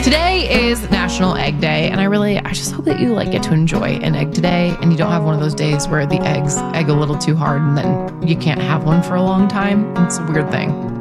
Today is National Egg Day, and I just hope that you get to enjoy an egg today, and you don't have one of those days where the eggs egg a little too hard and then you can't have one for a long time. It's a weird thing.